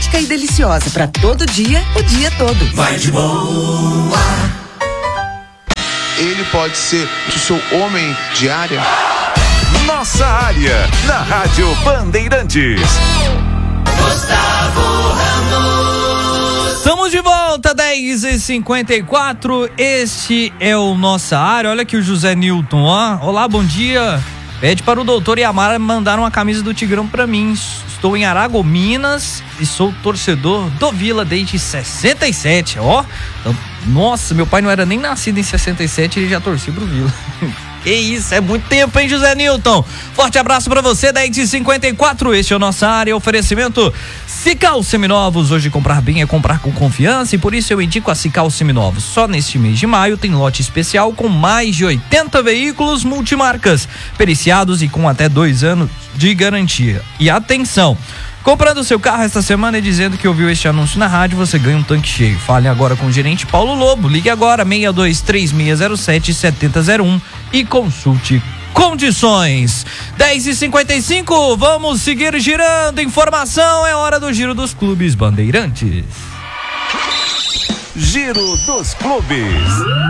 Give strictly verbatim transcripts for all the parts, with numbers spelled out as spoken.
prática e deliciosa para todo dia, o dia todo. Vai de boa. Ele pode ser o seu homem de área? Nossa área, na Rádio Bandeirantes. Gustavo Ramos. Estamos de volta, dez e cinquenta e quatro. Este é o Nossa Área. Olha aqui o José Newton, ó. Olá, bom dia. Pede para o doutor e a Mara mandar uma camisa do Tigrão para mim. Estou em Aragominas e sou torcedor do Vila desde sessenta e sete, ó. Nossa, meu pai não era nem nascido em sessenta e sete e ele já torcia pro Vila. Que isso, é muito tempo, hein, José Newton? Forte abraço pra você, dez e cinquenta e quatro. Este é o Nossa Área, oferecimento Cical Seminovos. Hoje comprar bem é comprar com confiança e por isso eu indico a Cical Seminovos. Só neste mês de maio tem lote especial com mais de oitenta veículos multimarcas, periciados e com até dois anos de garantia. E atenção! Comprando seu carro esta semana e dizendo que ouviu este anúncio na rádio, você ganha um tanque cheio. Fale agora com o gerente Paulo Lobo. Ligue agora, seis dois três seis zero sete sete zero zero um e consulte condições. dez e cinquenta e cinco, vamos seguir girando. Informação, é hora do Giro dos Clubes Bandeirantes. Giro dos Clubes.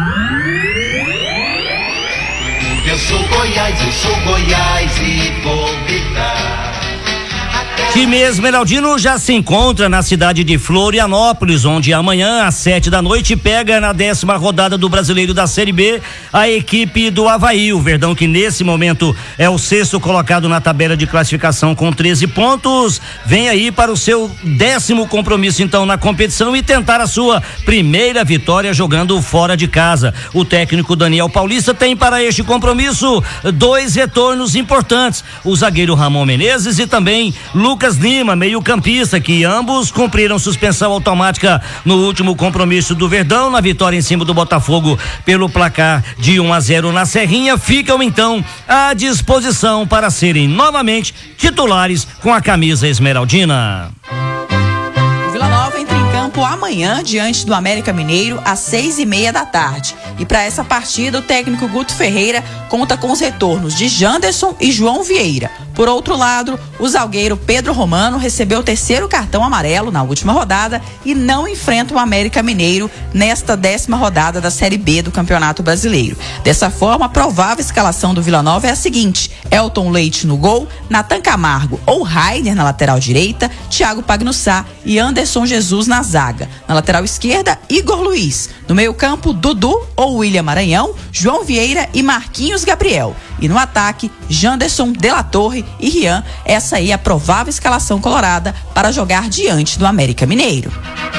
Eu sou Goiás, eu sou Goiás e vou gritar. Time Esmeraldino já se encontra na cidade de Florianópolis, onde amanhã às sete da noite pega na décima rodada do Brasileiro da Série B a equipe do Avaí, o Verdão, que nesse momento é o sexto colocado na tabela de classificação com treze pontos, vem aí para o seu décimo compromisso então na competição e tentar a sua primeira vitória jogando fora de casa. O técnico Daniel Paulista tem para este compromisso dois retornos importantes, o zagueiro Ramon Menezes e também Lucas Lima, meio campista, que ambos cumpriram suspensão automática no último compromisso do Verdão, na vitória em cima do Botafogo pelo placar de um a zero na Serrinha, ficam então à disposição para serem novamente titulares com a camisa esmeraldina. O Vila Nova entra em campo amanhã diante do América Mineiro às seis e meia da tarde. E para essa partida o técnico Guto Ferreira conta com os retornos de Janderson e João Vieira. Por outro lado, o zagueiro Pedro Romano recebeu o terceiro cartão amarelo na última rodada e não enfrenta o América Mineiro nesta décima rodada da Série B do Campeonato Brasileiro. Dessa forma, a provável escalação do Vila Nova é a seguinte: Elton Leite no gol, Natan Camargo ou Rainer na lateral direita, Thiago Pagnussá e Anderson Jesus na zaga. Na lateral esquerda, Igor Luiz. No meio-campo, Dudu ou William Maranhão, João Vieira e Marquinhos Gabriel. E no ataque, Janderson, De La Torre e Rian. Essa aí é a provável escalação colorada para jogar diante do América Mineiro.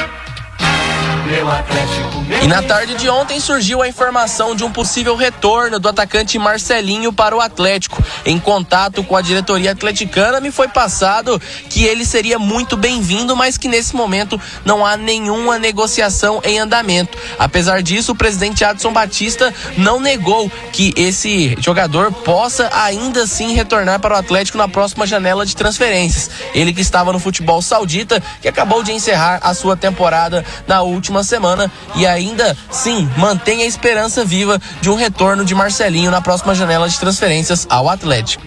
E na tarde de ontem surgiu a informação de um possível retorno do atacante Marcelinho para o Atlético. Em contato com a diretoria atleticana, me foi passado que ele seria muito bem-vindo, mas que nesse momento não há nenhuma negociação em andamento. Apesar disso, o presidente Adson Batista não negou que esse jogador possa ainda assim retornar para o Atlético na próxima janela de transferências. Ele que estava no futebol saudita, que acabou de encerrar a sua temporada na última semana e ainda sim mantém a esperança viva de um retorno de Marcelinho na próxima janela de transferências ao Atlético.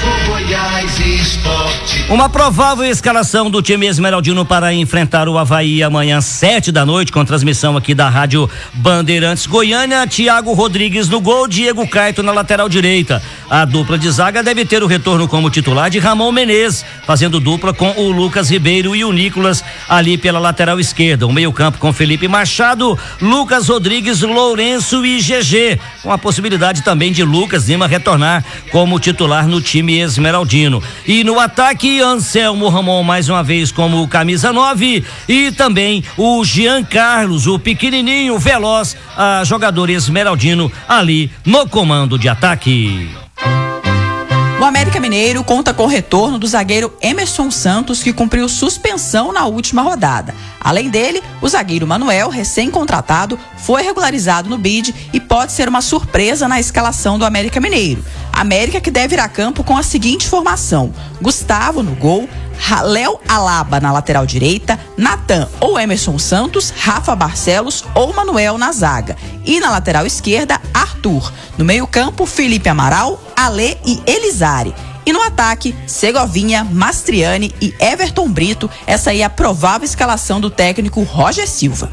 Uma provável escalação do time esmeraldino para enfrentar o Avaí amanhã sete da noite, com transmissão aqui da Rádio Bandeirantes Goiânia. Thiago Rodrigues no gol, Diego Caito na lateral direita. A dupla de zaga deve ter o retorno como titular de Ramon Menezes, fazendo dupla com o Lucas Ribeiro e o Nicolas ali pela lateral esquerda. O meio campo com Felipe Machado, Lucas Rodrigues, Lourenço e G G, com a possibilidade também de Lucas Lima retornar como titular no time esmeraldino. E no ataque, Anselmo Ramon mais uma vez como camisa nove e também o Jean Carlos, o pequenininho, veloz, a jogador esmeraldino ali no comando de ataque. O América Mineiro conta com o retorno do zagueiro Emerson Santos, que cumpriu suspensão na última rodada. Além dele, o zagueiro Manuel, recém-contratado, foi regularizado no bid e pode ser uma surpresa na escalação do América Mineiro. América que deve ir a campo com a seguinte formação: Gustavo no gol, Léo Alaba na lateral direita, Natan ou Emerson Santos, Rafa Barcelos ou Manuel na zaga. E na lateral esquerda, Arthur. No meio campo, Felipe Amaral, Alê e Elizari. E no ataque, Segovinha, Mastriani e Everton Brito. Essa aí é a provável escalação do técnico Roger Silva.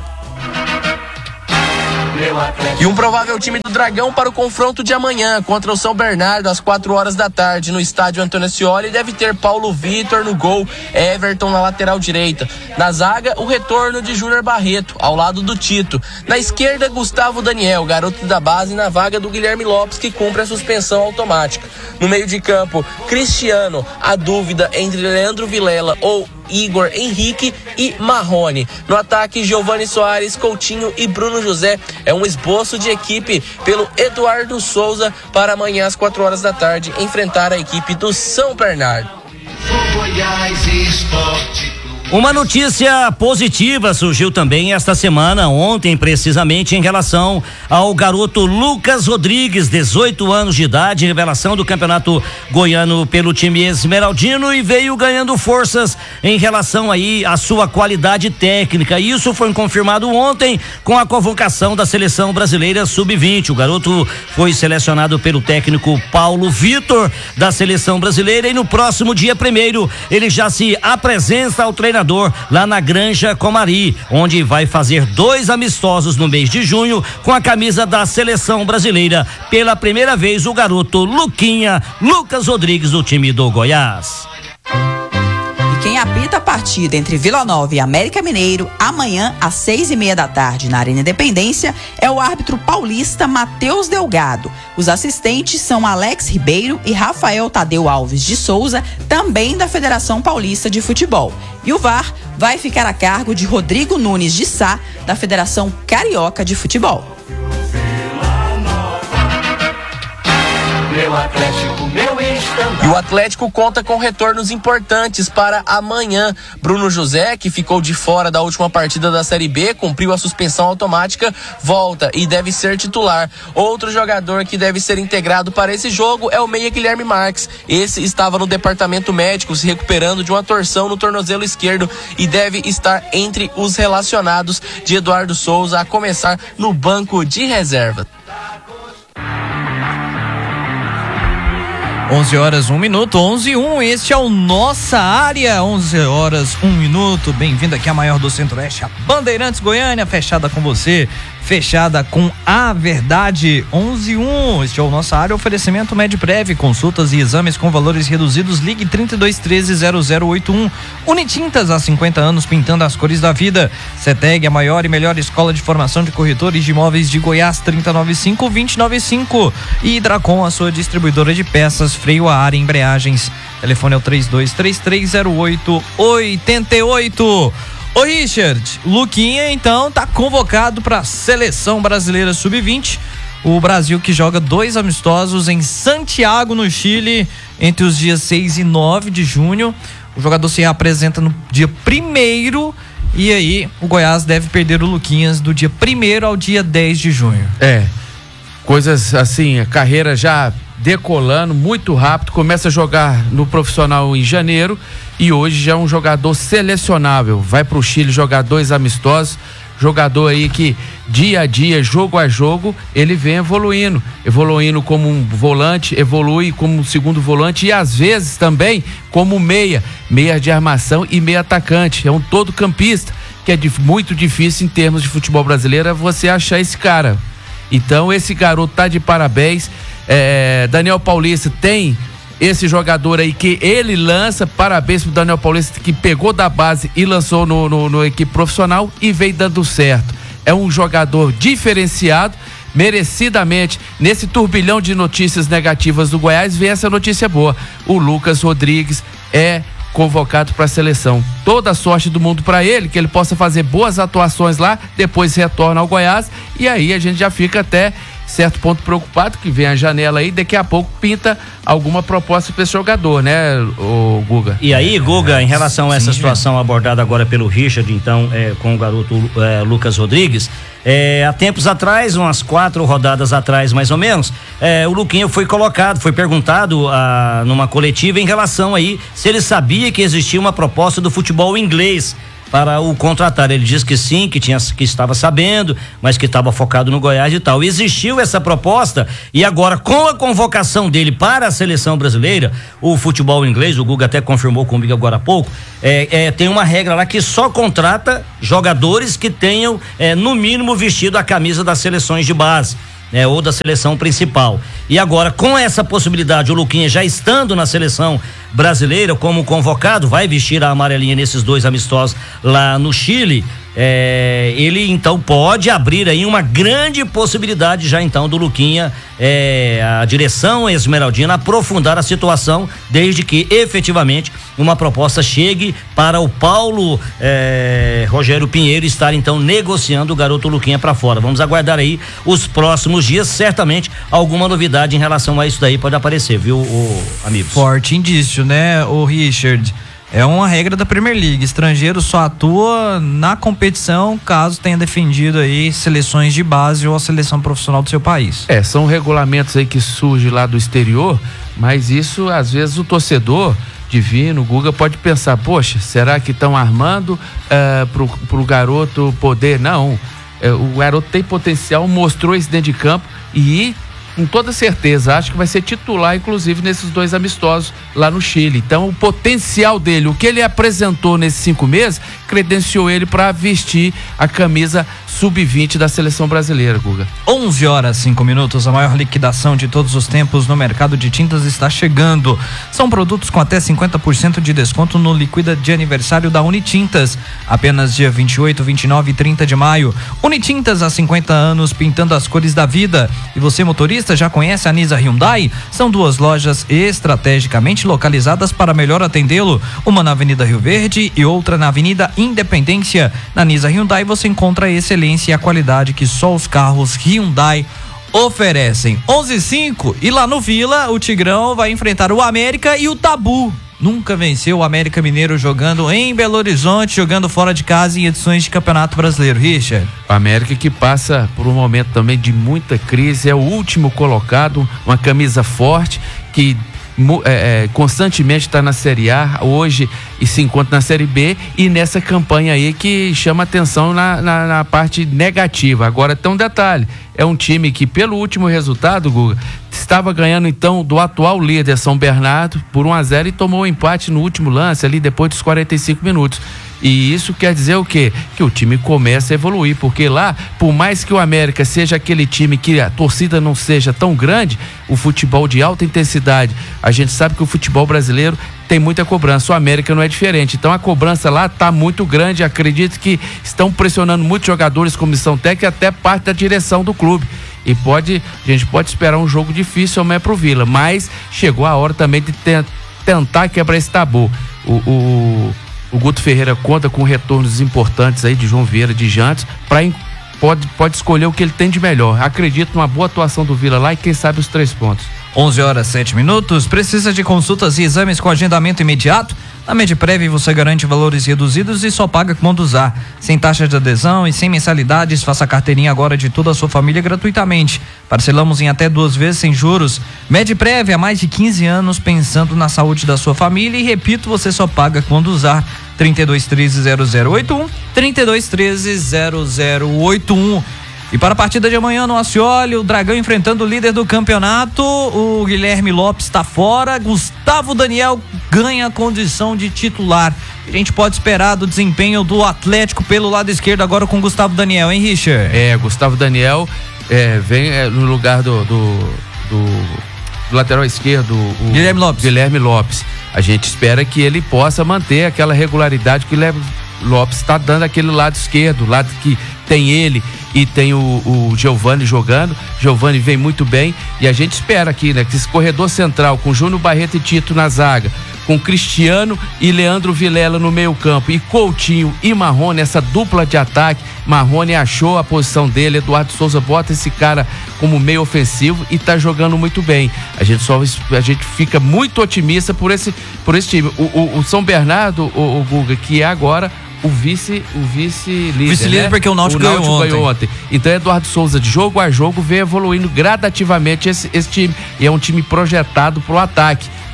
E um provável time do Dragão para o confronto de amanhã contra o São Bernardo às quatro horas da tarde no estádio Antônio Ascioli deve ter Paulo Vitor no gol, Everton na lateral direita. Na zaga, o retorno de Júnior Barreto, ao lado do Tito. Na esquerda, Gustavo Daniel, garoto da base, na vaga do Guilherme Lopes, que cumpre a suspensão automática. No meio de campo, Cristiano, a dúvida entre Leandro Vilela ou Igor Henrique e Marrone. No ataque, Giovani Soares, Coutinho e Bruno José. É um esboço de equipe pelo Eduardo Souza para amanhã às quatro horas da tarde enfrentar a equipe do São Bernardo. Goiás Esporte. Uma notícia positiva surgiu também esta semana, ontem precisamente, em relação ao garoto Lucas Rodrigues, dezoito anos de idade, revelação do Campeonato Goiano pelo time esmeraldino e veio ganhando forças em relação aí à sua qualidade técnica. Isso foi confirmado ontem com a convocação da seleção brasileira sub vinte. O garoto foi selecionado pelo técnico Paulo Vitor da seleção brasileira e no próximo dia primeiro ele já se apresenta ao treinamento lá na Granja Comari, onde vai fazer dois amistosos no mês de junho com a camisa da seleção brasileira. Pela primeira vez, o garoto Luquinha, Lucas Rodrigues, do time do Goiás. E quem apita a partida entre Vila Nova e América Mineiro, amanhã às seis e meia da tarde, na Arena Independência, é o árbitro paulista Matheus Delgado. Os assistentes são Alex Ribeiro e Rafael Tadeu Alves de Souza, também da Federação Paulista de Futebol. E o V A R vai ficar a cargo de Rodrigo Nunes de Sá, da Federação Carioca de Futebol. Meu Atlético, meu estandarte. E o Atlético conta com retornos importantes para amanhã. Bruno José, que ficou de fora da última partida da Série B, cumpriu a suspensão automática, volta e deve ser titular. Outro jogador que deve ser integrado para esse jogo é o meia Guilherme Marques. Esse estava no departamento médico se recuperando de uma torção no tornozelo esquerdo e deve estar entre os relacionados de Eduardo Souza, a começar no banco de reserva. onze horas, um minuto, onze e um, este é o Nossa Área, onze horas, um minuto, bem-vindo aqui à maior do Centro-Oeste, a Bandeirantes Goiânia, fechada com você, fechada com a verdade, onze e um, este é o Nossa Área, oferecimento Medprev, consultas e exames com valores reduzidos, ligue trinta e dois, treze, zero zero oito um, Unitintas, há cinquenta anos, pintando as cores da vida, Ceteg, a maior e melhor escola de formação de corretores de imóveis de Goiás, trinta e nove cinco, vinte e nove cinco, e Hidracom, a sua distribuidora de peças, freio a ar e embreagens, telefone é o três dois três três zero oito oito oito. Ô Richard, Luquinha então tá convocado para a seleção brasileira sub vinte, o Brasil que joga dois amistosos em Santiago, no Chile, entre os dias seis e nove de junho. O jogador se apresenta no dia primeiro e aí o Goiás deve perder o Luquinhas do dia primeiro ao dia dez de junho. É, coisas assim, a carreira já decolando muito rápido, começa a jogar no profissional em janeiro e hoje já é um jogador selecionável, vai pro Chile jogar dois amistosos, jogador aí que dia a dia, jogo a jogo, ele vem evoluindo, evoluindo como um volante, evolui como um segundo volante e às vezes também como meia, meia de armação e meia atacante, é um todo campista, que é muito difícil em termos de futebol brasileiro você achar esse cara. Então esse garoto tá de parabéns. É, Daniel Paulista tem esse jogador aí que ele lança, parabéns pro Daniel Paulista que pegou da base e lançou no, no, no equipe profissional e vem dando certo. É um jogador diferenciado, merecidamente, nesse turbilhão de notícias negativas do Goiás, vem essa notícia boa. O Lucas Rodrigues é convocado para a seleção. Toda a sorte do mundo para ele, que ele possa fazer boas atuações lá, depois retorna ao Goiás e aí a gente já fica até certo ponto preocupado que vem a janela aí, daqui a pouco pinta alguma proposta para esse jogador, né, o Guga? E aí, Guga, em relação a essa Sim, situação abordada agora pelo Richard, então, é, com o garoto é, Lucas Rodrigues, é, há tempos atrás, umas quatro rodadas atrás, mais ou menos, é, o Luquinha foi colocado, foi perguntado a, numa coletiva em relação aí se ele sabia que existia uma proposta do futebol inglês para o contratar. Ele diz que sim, que tinha, que estava sabendo, mas que estava focado no Goiás e tal. Existiu essa proposta e agora com a convocação dele para a seleção brasileira, o futebol inglês, o Guga até confirmou comigo agora há pouco, é, é, tem uma regra lá que só contrata jogadores que tenham é, no mínimo vestido a camisa das seleções de base. É, ou da seleção principal. E agora, com essa possibilidade, o Luquinha já estando na seleção brasileira como convocado, vai vestir a amarelinha nesses dois amistosos lá no Chile. É, ele então pode abrir aí uma grande possibilidade já então do Luquinha, é, a direção esmeraldina aprofundar a situação, desde que efetivamente uma proposta chegue para o Paulo é, Rogério Pinheiro estar então negociando o garoto Luquinha para fora. Vamos aguardar aí os próximos dias, certamente alguma novidade em relação a isso daí pode aparecer, viu, o, amigos? Forte indício, né, o Richard? É uma regra da Premier League, estrangeiro só atua na competição caso tenha defendido aí seleções de base ou a seleção profissional do seu país. É, são regulamentos aí que surgem lá do exterior, mas isso às vezes o torcedor divino, o Guga pode pensar, poxa, será que estão armando uh, pro, pro garoto poder? Não, é, o garoto tem potencial, mostrou isso dentro de campo e com toda certeza, acho que vai ser titular, inclusive, nesses dois amistosos lá no Chile. Então, o potencial dele, o que ele apresentou nesses cinco meses, credenciou ele para vestir a camisa sub vinte da seleção brasileira, Guga. onze horas, cinco minutos, a maior liquidação de todos os tempos no mercado de tintas está chegando. São produtos com até cinquenta por cento de desconto no Liquida de aniversário da Unitintas. Apenas dia vinte e oito, vinte e nove e trinta de maio. Unitintas há cinquenta anos, pintando as cores da vida. E você, motorista, já conhece a Nisa Hyundai? São duas lojas estrategicamente localizadas para melhor atendê-lo. Uma na Avenida Rio Verde e outra na Avenida Independência. Na Nisa Hyundai você encontra a excelência e a qualidade que só os carros Hyundai oferecem. onze e cinco, e lá no Vila, o Tigrão vai enfrentar o América e o Tabu. Nunca venceu o América Mineiro jogando em Belo Horizonte, jogando fora de casa em edições de Campeonato Brasileiro. Richard. O América que passa por um momento também de muita crise, é o último colocado, uma camisa forte que É, é, constantemente está na Série A hoje e se encontra na Série B, e nessa campanha aí que chama atenção na, na, na parte negativa. Agora tem um detalhe, é um time que pelo último resultado, Guga, estava ganhando então do atual líder São Bernardo por um a zero e tomou um empate no último lance ali depois dos quarenta e cinco minutos. E isso quer dizer o quê? Que o time começa a evoluir, porque lá, por mais que o América seja aquele time que a torcida não seja tão grande, o futebol de alta intensidade, a gente sabe que o futebol brasileiro tem muita cobrança, o América não é diferente, então a cobrança lá tá muito grande, acredito que estão pressionando muitos jogadores, comissão técnica e até parte da direção do clube. E pode, a gente pode esperar um jogo difícil amanhã pro Vila, mas chegou a hora também de te, tentar quebrar esse tabu. O, o O Guto Ferreira conta com retornos importantes aí de João Vieira, de Jantos, para pode, pode escolher o que ele tem de melhor. Acredito numa boa atuação do Vila lá e quem sabe os três pontos. onze horas, sete minutos. Precisa de consultas e exames com agendamento imediato? Na Medprev você garante valores reduzidos e só paga quando usar. Sem taxa de adesão e sem mensalidades, faça a carteirinha agora de toda a sua família gratuitamente. Parcelamos em até duas vezes sem juros. Medprev há mais de quinze anos pensando na saúde da sua família e, repito, você só paga quando usar. trinta e dois, treze, zero zero oito um, trinta e dois, treze, zero zero oito um. E para a partida de amanhã no Ascioli, o Dragão enfrentando o líder do campeonato, o Guilherme Lopes está fora, Gustavo Daniel ganha a condição de titular. A gente pode esperar do desempenho do Atlético pelo lado esquerdo agora com Gustavo Daniel, hein, Richard? É, Gustavo Daniel é, vem é, no lugar do, do, do, do lateral esquerdo, o Guilherme Lopes. Guilherme Lopes. A gente espera que ele possa manter aquela regularidade que o Guilherme Lopes está dando aquele lado esquerdo, lado que tem ele e tem o, o Giovani jogando. Giovani vem muito bem e a gente espera aqui, né, que esse corredor central com Júnior Barreto e Tito na zaga, com Cristiano e Leandro Vilela no meio campo e Coutinho e Marrone, essa dupla de ataque. Marrone achou a posição dele, Eduardo Souza bota esse cara como meio ofensivo e tá jogando muito bem. A gente só a gente fica muito otimista por esse por esse time. O, o, o São Bernardo, o, o Guga, que é agora o vice o vice-líder, vice-líder, né? Porque o Náutico, o Náutico ganhou, ontem. ganhou ontem. Então Eduardo Souza, de jogo a jogo, vem evoluindo gradativamente esse, esse time, e é um time projetado pro ataque.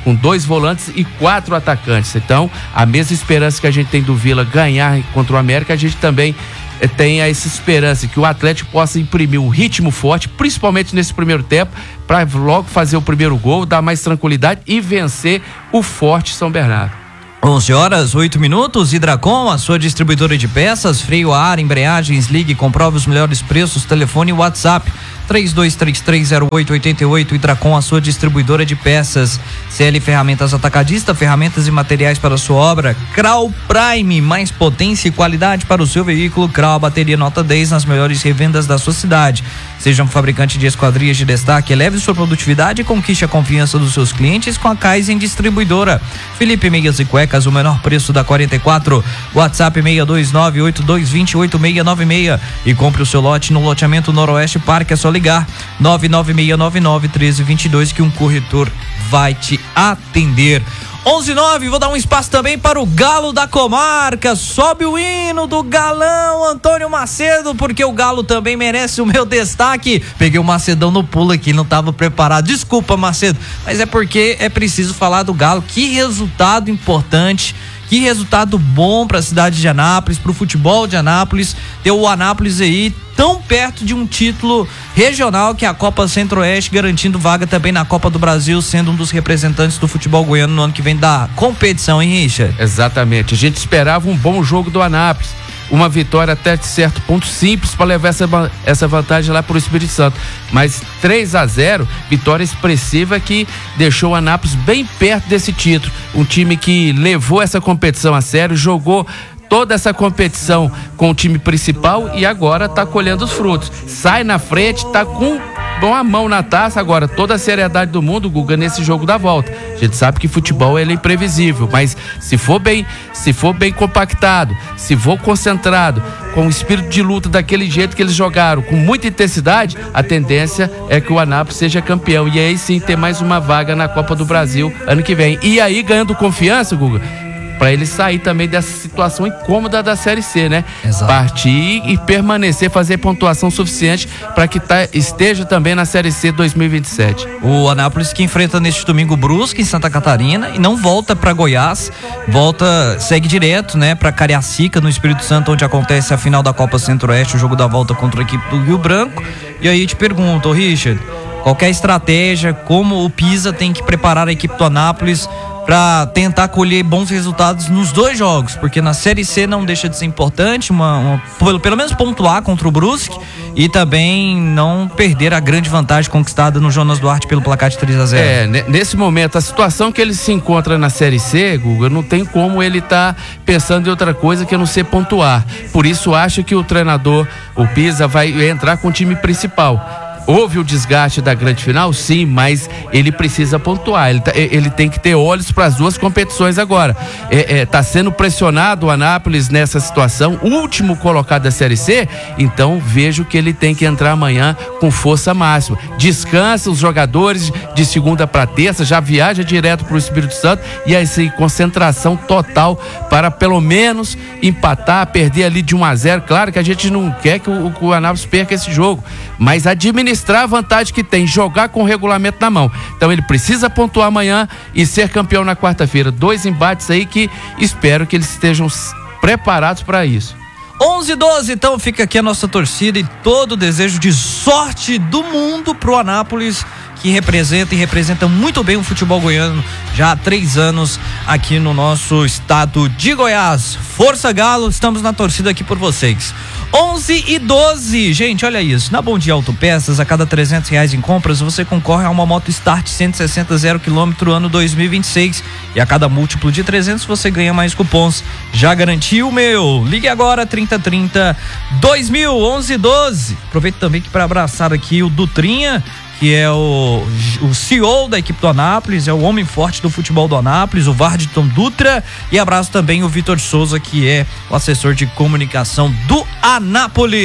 com dois volantes e quatro atacantes. Então, a mesma esperança que a gente tem do Vila ganhar contra o América, a gente também eh, tem essa esperança que o Atlético possa imprimir um ritmo forte, principalmente nesse primeiro tempo, para logo fazer o primeiro gol, dar mais tranquilidade e vencer o forte São Bernardo. onze horas, oito minutos. Hidracom, a sua distribuidora de peças, freio a ar, embreagens, ligue, comprove os melhores preços, telefone e WhatsApp três dois três três zero oito oito oito. Hidracom, a sua distribuidora de peças. C L Ferramentas Atacadista, ferramentas e materiais para a sua obra. Crau Prime, mais potência e qualidade para o seu veículo. Crau, bateria nota dez nas melhores revendas da sua cidade. Seja um fabricante de esquadrias de destaque, eleve sua produtividade e conquiste a confiança dos seus clientes com a Kaizen Distribuidora. Felipe Meias e Cuecas, o menor preço da quarenta e quatro. WhatsApp seis dois nove oito dois dois oito seis nove seis. E compre o seu lote no loteamento Noroeste Parque. É só ligar nove nove seis nove nove um três dois dois que um corretor vai te atender. onze e nove, vou dar um espaço também para o Galo da Comarca. Sobe o hino do Galão Antônio Macedo, porque o Galo também merece o meu destaque. Peguei o Macedão no pulo aqui, não estava preparado. Desculpa, Macedo, mas é porque é preciso falar do Galo. Que resultado importante. Que resultado bom para a cidade de Anápolis, para o futebol de Anápolis, ter o Anápolis aí tão perto de um título regional que é a Copa Centro-Oeste, garantindo vaga também na Copa do Brasil, sendo um dos representantes do futebol goiano no ano que vem da competição, hein, Richard? Exatamente, a gente esperava um bom jogo do Anápolis, uma vitória até de certo ponto simples para levar essa, essa vantagem lá para o Espírito Santo, mas três a zero, vitória expressiva que deixou o Anápolis bem perto desse título, um time que levou essa competição a sério, jogou toda essa competição com o time principal e agora tá colhendo os frutos, sai na frente, tá com uma mão na taça. Agora toda a seriedade do mundo, Guga, nesse jogo da volta. A gente sabe que futebol ele é imprevisível, mas se for bem, se for bem compactado, se for concentrado, com o espírito de luta daquele jeito que eles jogaram, com muita intensidade, a tendência é que o Anápolis seja campeão e aí sim ter mais uma vaga na Copa do Brasil ano que vem. E aí ganhando confiança, Guga, para ele sair também dessa situação incômoda da Série C, né? Exato. Partir e permanecer, fazer pontuação suficiente para que tá, esteja também na Série C dois mil e vinte e sete. O Anápolis que enfrenta neste domingo o Brusque em Santa Catarina e não volta para Goiás, volta, segue direto, né, para Cariacica, no Espírito Santo, onde acontece a final da Copa Centro-Oeste, o jogo da volta contra a equipe do Rio Branco. E aí te pergunto, Richard, qual que é a estratégia, como o Pisa tem que preparar a equipe do Anápolis para tentar colher bons resultados nos dois jogos, porque na Série C não deixa de ser importante, uma, uma, pelo, pelo menos pontuar contra o Brusque e também não perder a grande vantagem conquistada no Jonas Duarte pelo placar de três a zero. É, nesse momento, a situação que ele se encontra na Série C, Guga, não tem como ele tá pensando em outra coisa que não ser pontuar. Por isso, acho que o treinador, o Pisa, vai entrar com o time principal. Houve o desgaste da grande final, sim, mas ele precisa pontuar, ele, tá, ele tem que ter olhos para as duas competições agora. É, é, tá sendo pressionado o Anápolis nessa situação, último colocado da Série C, então vejo que ele tem que entrar amanhã com força máxima. Descansa os jogadores de segunda para terça, já viaja direto para o Espírito Santo e aí sim, concentração total para pelo menos empatar, perder ali de um a zero. Claro que a gente não quer que o, que o Anápolis perca esse jogo, mas administrar a vantagem que tem, jogar com o regulamento na mão. Então ele precisa pontuar amanhã e ser campeão na quarta-feira. Dois embates aí que espero que eles estejam preparados para isso. onze e doze, então fica aqui a nossa torcida e todo o desejo de sorte do mundo pro Anápolis, que representa e representa muito bem o futebol goiano já há três anos aqui no nosso estado de Goiás. Força Galo, estamos na torcida aqui por vocês. onze e doze, gente, olha isso, na Bom Dia Autopeças, a cada trezentos reais em compras, você concorre a uma moto Start cento e sessenta zero quilômetro ano dois mil e vinte e seis, e a cada múltiplo de trezentos você ganha mais cupons. Já garantiu o meu? Ligue agora, trinta trinta dois mil, onze e doze. Aproveito também que para abraçar aqui o Dutrinha, que é o, o C E O da equipe do Anápolis, é o homem forte do futebol do Anápolis, o Vardton Dutra, e abraço também o Vitor Souza, que é o assessor de comunicação do Anápolis.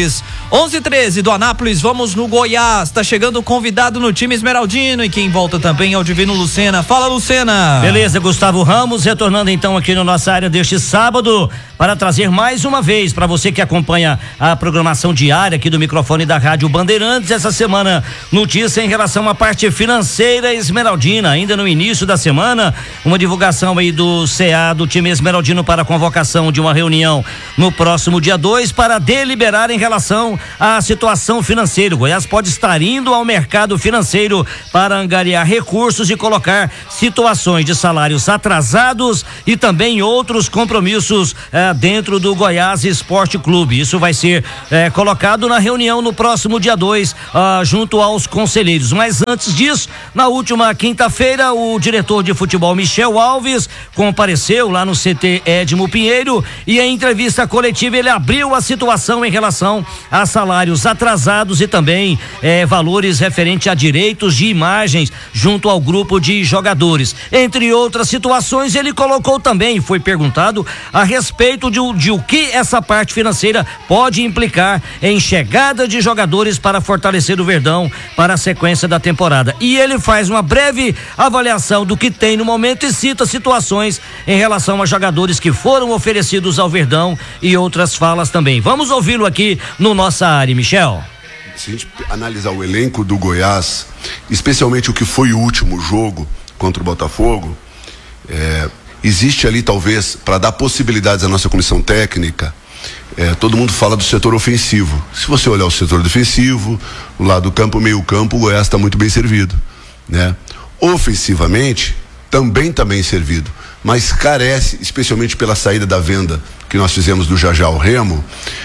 onze e treze do Anápolis, vamos no Goiás. Tá chegando o convidado no time esmeraldino e quem volta também é o Divino Lucena. Fala, Lucena. Beleza, Gustavo Ramos, retornando então aqui na nossa área deste sábado para trazer mais uma vez para você que acompanha a programação diária aqui do microfone da Rádio Bandeirantes. Essa semana, notícia em relação à parte financeira esmeraldina. Ainda no início da semana, uma divulgação aí do C A do time esmeraldino para a convocação de uma reunião no próximo dia dois para deliberar em relação à situação financeira. O Goiás pode estar indo ao mercado financeiro para angariar recursos e colocar situações de salários atrasados e também outros compromissos eh, dentro do Goiás Esporte Clube. Isso vai ser eh, colocado na reunião no próximo dia dois, ah, junto aos conselheiros. Mas antes disso, na última quinta-feira, o diretor de futebol Michel Alves compareceu lá no C T Edmo Pinheiro e em entrevista coletiva ele abriu a situação em relação a salários atrasados e também eh, valores referentes a direitos de imagens junto ao grupo de jogadores. Entre outras situações, ele colocou também, foi perguntado a respeito de, de o que essa parte financeira pode implicar em chegada de jogadores para fortalecer o Verdão para a sequência da temporada. E ele faz uma breve avaliação do que tem no momento e cita situações em relação a jogadores que foram oferecidos ao Verdão e outras falas também. Vamos ouvi-lo aqui no Nossa Área, Michel. Se a gente analisar o elenco do Goiás, especialmente o que foi o último jogo contra o Botafogo, é, existe ali talvez, para dar possibilidades à nossa comissão técnica, é, todo mundo fala do setor ofensivo. Se você olhar o setor defensivo, o lado do campo, meio campo, o Goiás está muito bem servido, né? Ofensivamente, também está bem servido, mas carece, especialmente pela saída da venda que nós fizemos do Jajá ao Remo,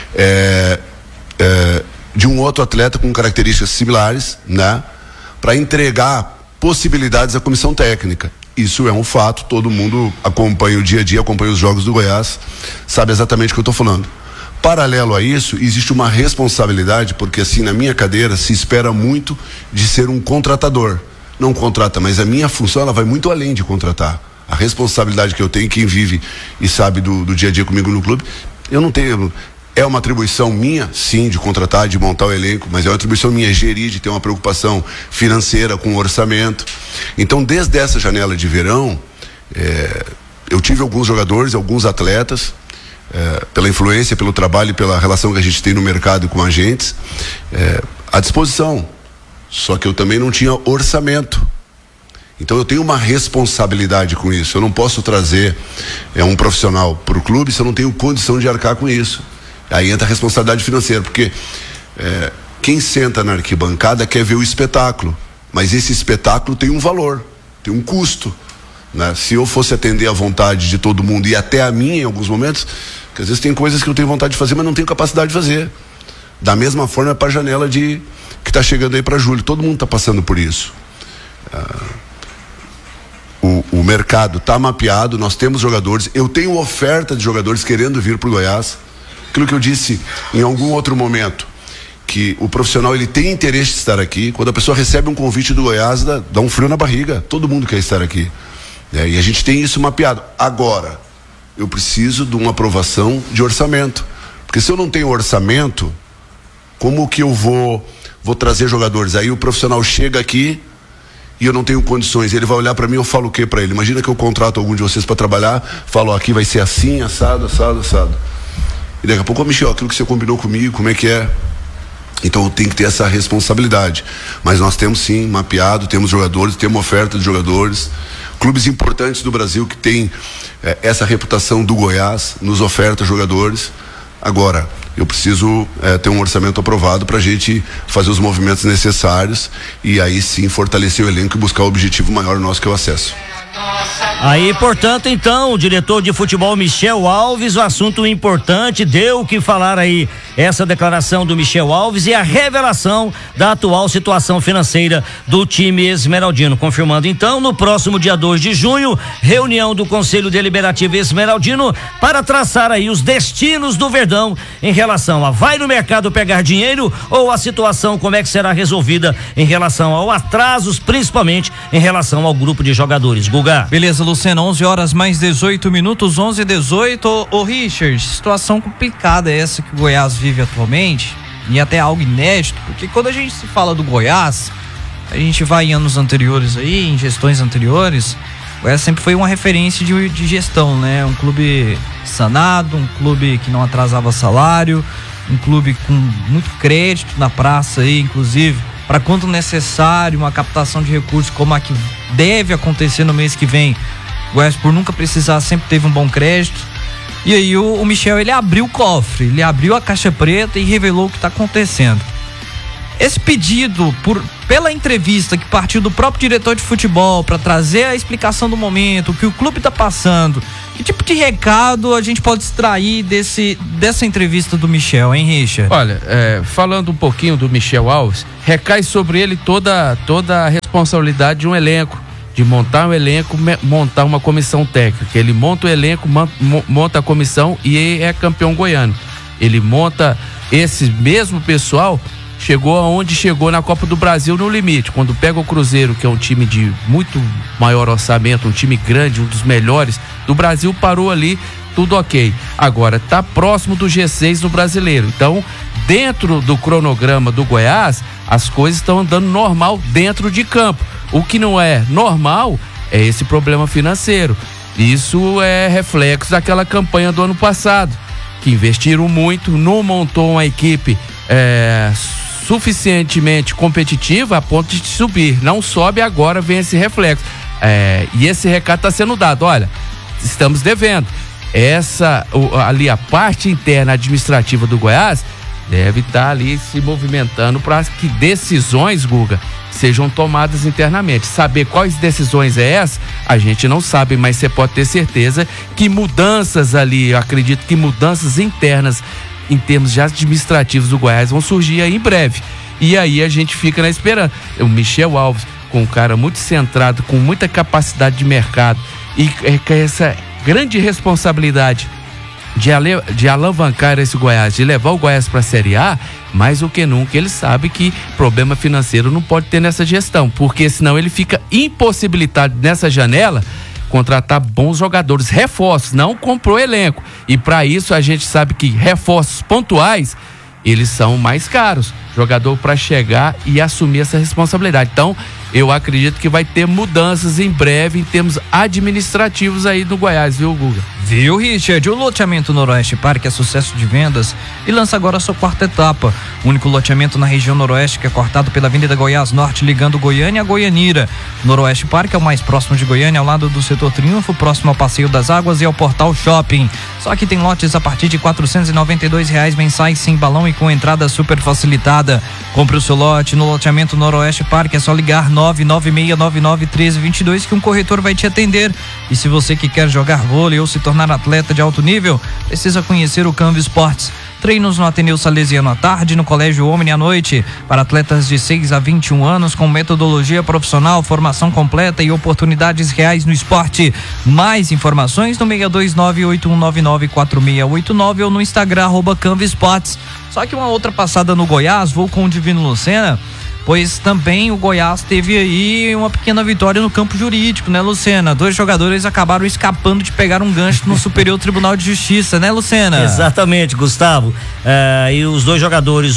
é, é, de um outro atleta com características similares, né? Para entregar possibilidades à comissão técnica. Isso é um fato, todo mundo acompanha o dia a dia, acompanha os jogos do Goiás, sabe exatamente o que eu estou falando. Paralelo a isso, existe uma responsabilidade, porque assim, na minha cadeira, se espera muito de ser um contratador. Não contrata, mas a minha função, ela vai muito além de contratar. A responsabilidade que eu tenho, quem vive e sabe do, do dia a dia comigo no clube, eu não tenho... É uma atribuição minha, sim, de contratar, de montar o elenco, mas é uma atribuição minha gerir, de ter uma preocupação financeira com o orçamento. Então, desde essa janela de verão, é, eu tive alguns jogadores, alguns atletas, é, pela influência, pelo trabalho e pela relação que a gente tem no mercado com agentes, é, à disposição. Só que eu também não tinha orçamento. Então eu tenho uma responsabilidade com isso. Eu não posso trazer é, um profissional para o clube se eu não tenho condição de arcar com isso. Aí entra a responsabilidade financeira, porque é, quem senta na arquibancada quer ver o espetáculo, mas esse espetáculo tem um valor, tem um custo, né? Se eu fosse atender à vontade de todo mundo e até a minha em alguns momentos, que às vezes tem coisas que eu tenho vontade de fazer, mas não tenho capacidade de fazer. Da mesma forma para a janela de que está chegando aí para julho, todo mundo está passando por isso. Ah, o, o mercado está mapeado, nós temos jogadores, eu tenho oferta de jogadores querendo vir para o Goiás. Aquilo que eu disse em algum outro momento, que o profissional ele tem interesse de estar aqui. Quando a pessoa recebe um convite do Goiás, dá, dá um frio na barriga. Todo mundo quer estar aqui, né? E a gente tem isso mapeado. Agora, eu preciso de uma aprovação de orçamento, porque se eu não tenho orçamento, como que eu vou vou trazer jogadores? Aí o profissional chega aqui e eu não tenho condições. Ele vai olhar para mim, eu falo o que para ele? Imagina que eu contrato algum de vocês para trabalhar, falo, aqui vai ser assim, assado, assado, assado. E daqui a pouco, oh, Michel, aquilo que você combinou comigo, como é que é? Então eu tenho que ter essa responsabilidade. Mas nós temos sim mapeado, temos jogadores, temos oferta de jogadores. Clubes importantes do Brasil que têm eh, essa reputação do Goiás, nos oferta jogadores. Agora, eu preciso eh, ter um orçamento aprovado para a gente fazer os movimentos necessários e aí sim fortalecer o elenco e buscar o objetivo maior nosso, que é o acesso. Aí, portanto, então, o diretor de futebol Michel Alves, o assunto importante, deu o que falar aí, essa declaração do Michel Alves e a revelação da atual situação financeira do time esmeraldino, confirmando então, no próximo dia dois de junho, reunião do Conselho Deliberativo Esmeraldino para traçar aí os destinos do Verdão em relação a vai no mercado pegar dinheiro ou a situação como é que será resolvida em relação ao atrasos, principalmente em relação ao grupo de jogadores. Guga. Beleza, Luciano, onze horas mais dezoito minutos, onze e dezoito. Ô, ô Richard, situação complicada essa que o Goiás vive atualmente. e até algo inédito, porque quando a gente se fala do Goiás, a gente vai em anos anteriores aí, em gestões anteriores, o Goiás sempre foi uma referência de, de gestão, né? Um clube sanado, um clube que não atrasava salário, um clube com muito crédito na praça aí, inclusive, para quando necessário, uma captação de recursos como a que deve acontecer no mês que vem. O Goiás, por nunca precisar, sempre teve um bom crédito. E aí o, o Michel, ele abriu o cofre, ele abriu a caixa preta e revelou o que está acontecendo. Esse pedido, por, pela entrevista que partiu do próprio diretor de futebol para trazer a explicação do momento, o que o clube está passando, que tipo de recado a gente pode extrair desse, dessa entrevista do Michel, hein, Richard? Olha, é, falando um pouquinho do Michel Alves, recai sobre ele toda, toda a responsabilidade de um elenco, de montar um elenco, montar uma comissão técnica. Ele monta o elenco, monta a comissão e é campeão goiano. Ele monta esse mesmo pessoal, chegou aonde chegou na Copa do Brasil no limite. Quando pega o Cruzeiro, que é um time de muito maior orçamento, um time grande, um dos melhores do Brasil, parou ali, tudo ok. Agora, tá próximo do G seis no Brasileiro. Então, dentro do cronograma do Goiás, as coisas estão andando normal dentro de campo. O que não é normal é esse problema financeiro. Isso é reflexo daquela campanha do ano passado, que investiram muito, não montou uma equipe é, suficientemente competitiva a ponto de subir. Não sobe, agora vem esse reflexo. É, e esse recado está sendo dado. Olha, estamos devendo. Essa, ali a parte interna administrativa do Goiás deve estar tá ali se movimentando para que decisões, Guga, sejam tomadas internamente. Saber quais decisões é essa, a gente não sabe, mas você pode ter certeza que mudanças ali, eu acredito que mudanças internas em termos de administrativos do Goiás vão surgir aí em breve. E aí a gente fica na esperança. O Michel Alves, com um cara muito centrado, com muita capacidade de mercado e com essa grande responsabilidade de, ale, de alavancar esse Goiás, de levar o Goiás para a Série A, mais do que nunca ele sabe que problema financeiro não pode ter nessa gestão, porque senão ele fica impossibilitado nessa janela contratar bons jogadores, reforços, não comprou elenco. E para isso a gente sabe que reforços pontuais, eles são mais caros. Jogador para chegar e assumir essa responsabilidade. Então, eu acredito que vai ter mudanças em breve em termos administrativos aí no Goiás, viu, Guga? Viu, Richard? O loteamento Noroeste Parque é sucesso de vendas e lança agora a sua quarta etapa. O único loteamento na região Noroeste que é cortado pela Avenida Goiás Norte, ligando Goiânia a Goianira. Noroeste Parque é o mais próximo de Goiânia, ao lado do Setor Triunfo, próximo ao Passeio das Águas e ao Portal Shopping. Só que tem lotes a partir de quatrocentos e noventa e dois reais mensais, sem balão e com entrada super facilitada. Compre o seu lote no loteamento Noroeste Parque, é só ligar nove nove seis nove nove um três dois dois que um corretor vai te atender. E se você que quer jogar vôlei ou se tornar atleta de alto nível, precisa conhecer o Canva Esportes. Treinos no Ateneu Salesiano à tarde, no Colégio Omni à noite, para atletas de seis a vinte e um anos, com metodologia profissional, formação completa e oportunidades reais no esporte. Mais informações no seis dois nove oito um nove nove quatro seis oito nove ou no Instagram, arroba Canva Esportes. Só que uma outra passada no Goiás, vou com o Divino Lucena, pois também o Goiás teve aí uma pequena vitória no campo jurídico, né, Lucena? Dois jogadores acabaram escapando de pegar um gancho no Superior Tribunal de Justiça, né, Lucena? Exatamente, Gustavo. É, e os dois jogadores,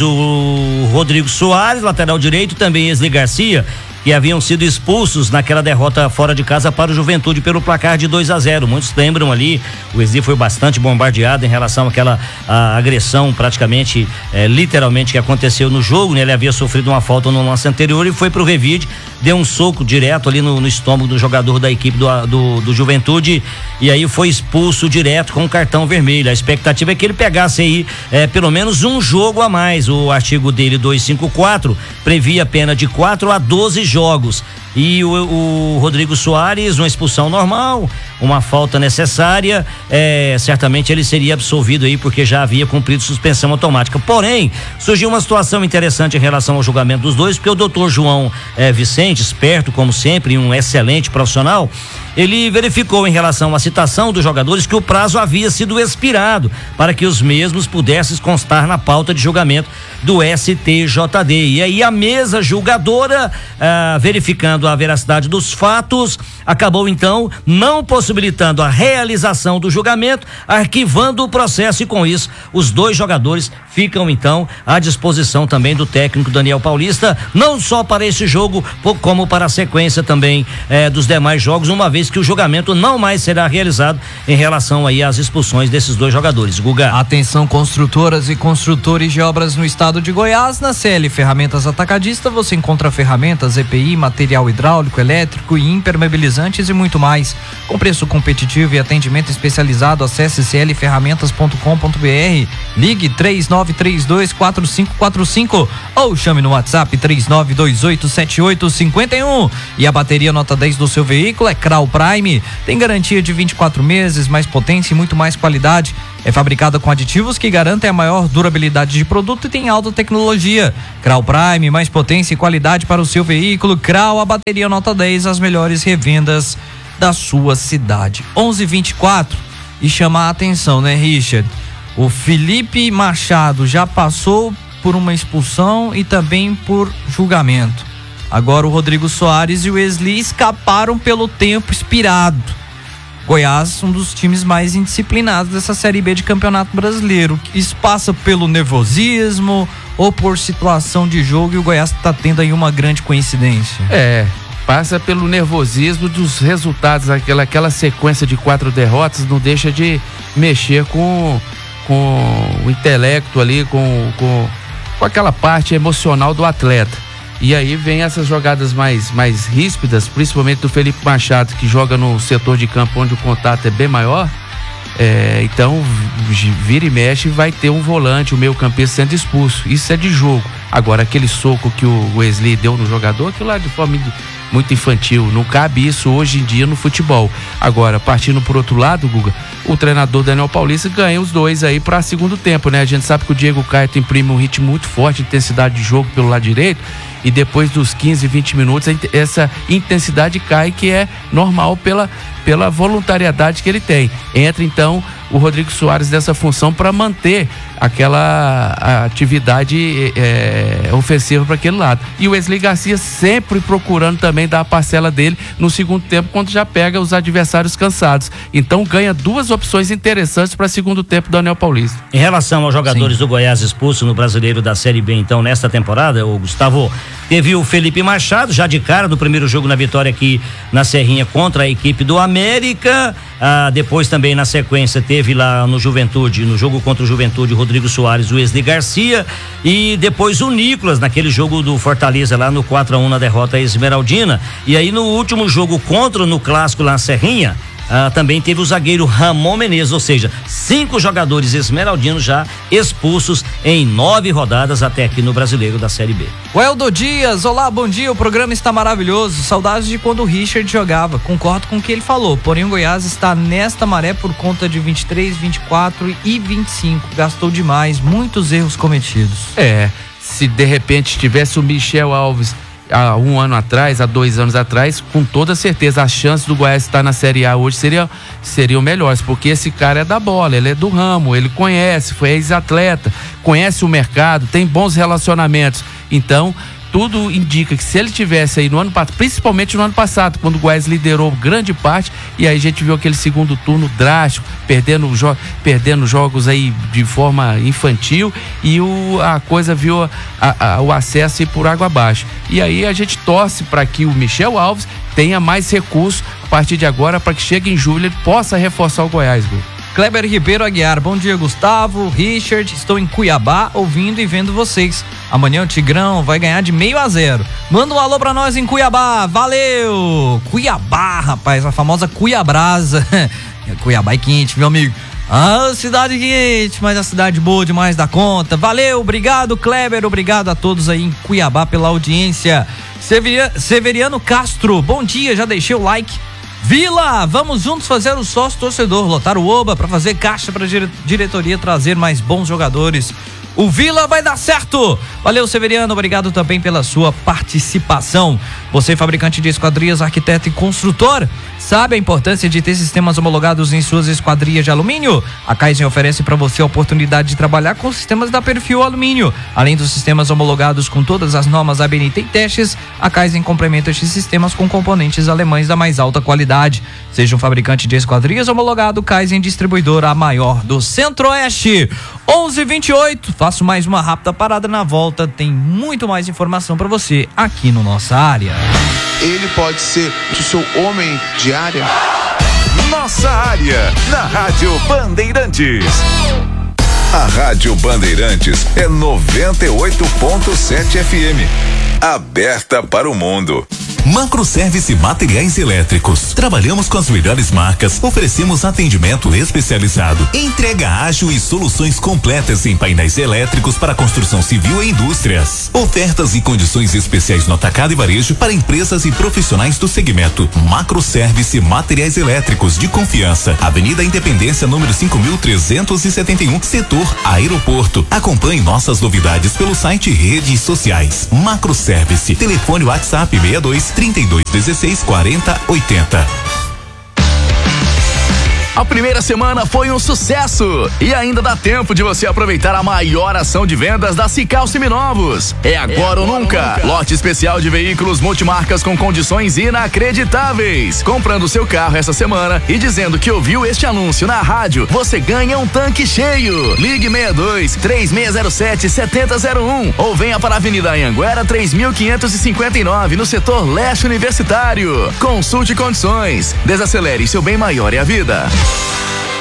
o Rodrigo Soares, lateral direito, também Esli Garcia, que haviam sido expulsos naquela derrota fora de casa para o Juventude pelo placar de dois a zero. Muitos lembram ali, o Esli foi bastante bombardeado em relação àquela à agressão praticamente, é, literalmente, que aconteceu no jogo, né? Ele havia sofrido uma falta no lance anterior e foi pro revide, deu um soco direto ali no, no estômago do jogador da equipe do, do, do Juventude, e aí foi expulso direto com um cartão vermelho. A expectativa é que ele pegasse aí é, pelo menos um jogo a mais. O artigo dele duzentos e cinquenta e quatro previa pena de quatro a doze jogos. E o, o Rodrigo Soares, uma expulsão normal, uma falta necessária, é, certamente ele seria absolvido aí, porque já havia cumprido suspensão automática. Porém, surgiu uma situação interessante em relação ao julgamento dos dois, porque o doutor João é, Vicente, esperto como sempre, um excelente profissional, ele verificou em relação à citação dos jogadores que o prazo havia sido expirado para que os mesmos pudessem constar na pauta de julgamento do S T J D. E aí a mesa julgadora, ah, verificando a veracidade dos fatos, acabou então não possibilitando a realização do julgamento, arquivando o processo, e com isso os dois jogadores ficam então à disposição também do técnico Daniel Paulista, não só para esse jogo, como para a sequência também eh, dos demais jogos, uma vez que o julgamento não mais será realizado em relação aí às expulsões desses dois jogadores. Guga. Atenção, construtoras e construtores de obras no estado de Goiás. Na C L Ferramentas Atacadista você encontra ferramentas, E P I, material hidráulico, elétrico e impermeabilizantes e muito mais. Com preço competitivo e atendimento especializado, acesse c l ferramentas ponto com ponto b r, ligue três nove três dois quatro cinco quatro cinco ou chame no WhatsApp três nove dois oito sete oito cinco um. E a bateria nota dez do seu veículo é Crau Prime. Tem garantia de vinte e quatro meses, mais potência e muito mais qualidade. É fabricada com aditivos que garantem a maior durabilidade de produto e tem alta tecnologia. Crau Prime, mais potência e qualidade para o seu veículo. Crau, a bateria nota dez, as melhores revendas da sua cidade. onze e vinte e quatro. E chamar a atenção, né, Richard? O Felipe Machado já passou por uma expulsão e também por julgamento. Agora o Rodrigo Soares e o Wesley escaparam pelo tempo expirado. Goiás, um dos times mais indisciplinados dessa Série B de Campeonato Brasileiro. Isso passa pelo nervosismo ou por situação de jogo, e o Goiás está tendo aí uma grande coincidência? É, passa pelo nervosismo dos resultados, aquela, aquela sequência de quatro derrotas não deixa de mexer com, com o intelecto ali, com, com, com aquela parte emocional do atleta. E aí vem essas jogadas mais, mais ríspidas, principalmente do Felipe Machado, que joga no setor de campo onde o contato é bem maior. É, então, vira e mexe, vai ter um volante, o meio-campista sendo expulso. Isso é de jogo. Agora, aquele soco que o Wesley deu no jogador, aquilo lá de forma muito infantil. Não cabe isso hoje em dia no futebol. Agora, partindo por outro lado, Guga, o treinador Daniel Paulista ganha os dois aí para segundo tempo, né? A gente sabe que o Diego Caio imprime um ritmo muito forte, intensidade de jogo pelo lado direito, e depois dos quinze, vinte minutos essa intensidade cai, que é normal pela, pela voluntariedade que ele tem. Entra então o Rodrigo Soares nessa função para manter aquela atividade é, ofensiva para aquele lado. E o Wesley Garcia sempre procurando também dar a parcela dele no segundo tempo, quando já pega os adversários cansados. Então ganha duas opções interessantes para segundo tempo do Daniel Paulista. Em relação aos jogadores Sim. do Goiás expulsos no Brasileiro da Série B, então, nesta temporada, o Gustavo, teve o Felipe Machado, já de cara do primeiro jogo na vitória aqui na Serrinha contra a equipe do América. Ah, depois também na sequência teve lá no Juventude, no jogo contra o Juventude, o Rodrigo Soares, o Wesley Garcia, e depois o Nicolas naquele jogo do Fortaleza lá no quatro a um na derrota esmeraldina. E aí no último jogo contra, no clássico lá na Serrinha, Ah, também teve o zagueiro Ramon Menezes, ou seja, cinco jogadores esmeraldinos já expulsos em nove rodadas até aqui no Brasileiro da Série B. O Eldo Dias, olá, bom dia, o programa está maravilhoso, saudades de quando o Richard jogava, concordo com o que ele falou, porém o Goiás está nesta maré por conta de vinte e três, vinte e quatro e vinte e cinco, gastou demais, muitos erros cometidos. É, se de repente tivesse o Michel Alves há um ano atrás, há dois anos atrás, com toda certeza as chances do Goiás estar na Série A hoje seriam, seriam melhores, porque esse cara é da bola, ele é do ramo, ele conhece, foi ex-atleta, conhece o mercado, tem bons relacionamentos. Então, tudo indica que se ele tivesse aí no ano passado, principalmente no ano passado, quando o Goiás liderou grande parte, e aí a gente viu aquele segundo turno drástico, perdendo, jo perdendo jogos aí de forma infantil, e o, a coisa viu a, a, o acesso ir por água abaixo. E aí a gente torce para que o Michel Alves tenha mais recursos a partir de agora, para que chegue em julho ele possa reforçar o Goiás, Gu. Kleber Ribeiro Aguiar, bom dia, Gustavo, Richard, estou em Cuiabá ouvindo e vendo vocês. Amanhã o Tigrão vai ganhar de meio a zero. Manda um alô pra nós em Cuiabá, valeu! Cuiabá, rapaz, a famosa Cuiabrasa. Cuiabá é quente, meu amigo. Ah, cidade quente, mas a cidade boa demais da conta. Valeu, obrigado, Kleber, obrigado a todos aí em Cuiabá pela audiência. Severiano Castro, bom dia, já deixei o like. Vila, vamos juntos fazer o sócio torcedor, lotar o Oba para fazer caixa para a diretoria trazer mais bons jogadores. o Vila vai dar certo. Valeu, Severiano, obrigado também pela sua participação. Você, fabricante de esquadrias, arquiteto e construtor, sabe a importância de ter sistemas homologados em suas esquadrias de alumínio? A Kaizen oferece para você a oportunidade de trabalhar com sistemas da Perfil Alumínio. Além dos sistemas homologados com todas as normas A B N T e testes, a Kaizen complementa estes sistemas com componentes alemães da mais alta qualidade. Seja um fabricante de esquadrias homologado, Kaizen Distribuidora, a maior do Centro-Oeste. onze e vinte e oito, faço mais uma rápida parada, na volta tem muito mais informação para você aqui no Nossa Área. Ele pode ser o seu homem de área? Nossa Área, na Rádio Bandeirantes. A Rádio Bandeirantes é noventa e oito ponto sete F M. Aberta para o mundo. Macroservice Materiais Elétricos. Trabalhamos com as melhores marcas, oferecemos atendimento especializado, entrega ágil e soluções completas em painéis elétricos para construção civil e indústrias. Ofertas e condições especiais no atacado e varejo para empresas e profissionais do segmento. Macroservice Materiais Elétricos de confiança. Avenida Independência, número cinco mil trezentos e setenta e um, setor Aeroporto. Acompanhe nossas novidades pelo site e redes sociais. Macroservice. Telefone WhatsApp sessenta e dois, trinta e dois, dezesseis, quarenta, oitenta. A primeira semana foi um sucesso e ainda dá tempo de você aproveitar a maior ação de vendas da Cical Seminovos. É agora, é agora ou nunca. nunca. Lote especial de veículos multimarcas com condições inacreditáveis. Comprando seu carro essa semana e dizendo que ouviu este anúncio na rádio, você ganha um tanque cheio. Ligue sessenta e dois, três seis zero sete, sete zero zero um ou venha para a Avenida Anhanguera três mil quinhentos e cinquenta e nove, no setor leste universitário. Consulte condições. Desacelere, seu bem maior é a vida.